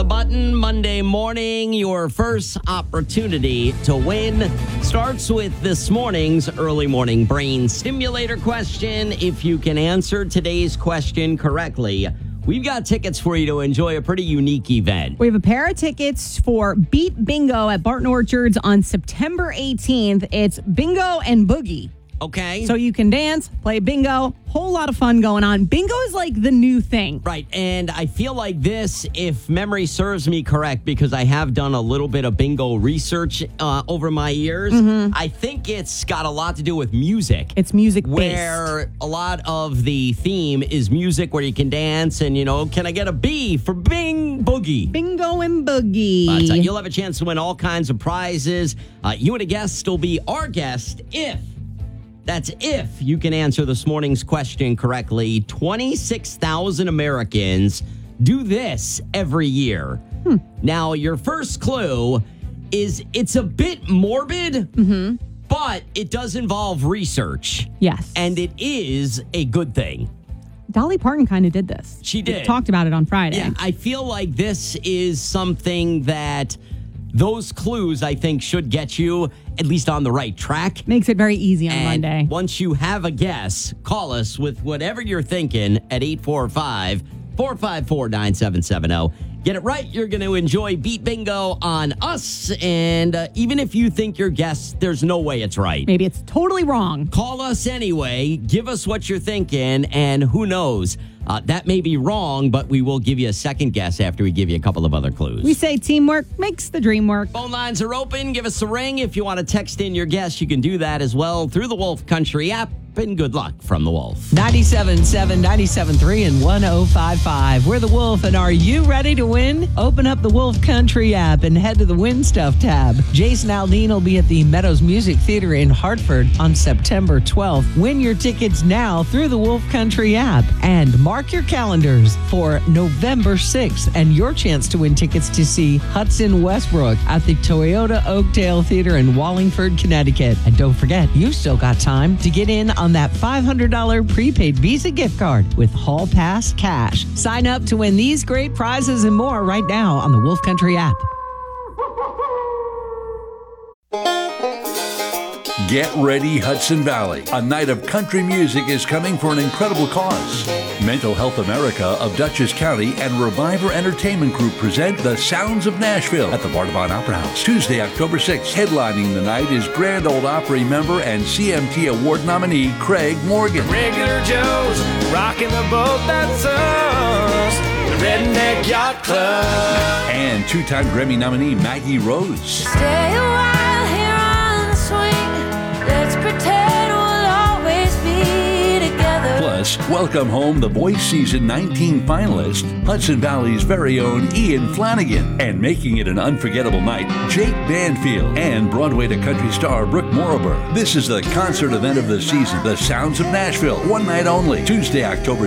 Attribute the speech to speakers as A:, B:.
A: The button Monday morning, your first opportunity to win starts with this morning's early morning brain stimulator question. If you can answer today's question correctly, we've got tickets for you to enjoy a pretty unique event.
B: We have a pair of tickets for Beat Bingo at Barton Orchards on September 18th. It's Bingo and Boogie.
A: Okay.
B: So you can dance, play bingo, whole lot of fun going on. Bingo is like the new thing.
A: Right, and I feel like this, if memory serves me correct, because I have done a little bit of bingo research over my years, I think it's got a lot to do with music.
B: It's music-based.
A: Where a lot of the theme is music where you can dance and, can I get a B for Bing Boogie?
B: Bingo and Boogie.
A: But you'll have a chance to win all kinds of prizes. You and a guest will be our guest if you can answer this morning's question correctly. 26,000 Americans do this every year. Now, your first clue is it's a bit morbid, but it does involve research.
B: Yes.
A: And it is a good thing.
B: Dolly Parton kind of did this.
A: She did.
B: We talked about it on Friday.
A: Yeah, I feel like this is something that those clues, I think, should get you at least on the right track.
B: Makes it very easy on
A: And
B: Monday.
A: once you have a guess, call us with whatever you're thinking at 845-454-9770. Get it right, you're going to enjoy Beat Bingo on us. And even if you think your guess, there's no way it's right.
B: Maybe it's totally wrong.
A: Call us anyway. Give us what you're thinking, and who knows? That may be wrong, but we will give you a second guess after we give you a couple of other clues.
B: We say teamwork makes the dream work.
A: Phone lines are open. Give us a ring. If you want to text in your guess, you can do that as well through the Wolf Country app. And good luck from the Wolf.
C: 97.7, 97.3, and 105.5. We're the Wolf, and are you ready to win? Open up the Wolf Country app and head to the Win Stuff tab. Jason Aldean will be at the Meadows Music Theater in Hartford on September 12th. Win your tickets now through the Wolf Country app. And mark your calendars for November 6th and your chance to win tickets to see Hudson Westbrook at the Toyota Oakdale Theater in Wallingford, Connecticut. And don't forget, you've still got time to get in on that $500 prepaid Visa gift card with Hall Pass Cash. Sign up to win these great prizes and more right now on the Wolf Country app.
D: Get ready, Hudson Valley. A night of country music is coming for an incredible cause. Mental Health America of Dutchess County and Reviver Entertainment Group present The Sounds of Nashville at the Bardavon Opera House. Tuesday, October 6th. Headlining the night is Grand Ole Opry member and CMT Award nominee Craig Morgan.
E: Regular Joe's rocking the boat that's us, the Redneck Yacht Club.
D: And two-time Grammy nominee Maggie Rose.
F: Stay a while here on the swing. Let's pretend we'll always be together.
D: Plus, welcome home the Voice Season 19 finalist, Hudson Valley's very own Ian Flanagan. And making it an unforgettable night, Jake Banfield and Broadway to country star Brooke Morrober. This is the concert event of the season, The Sounds of Nashville. One night only, Tuesday, October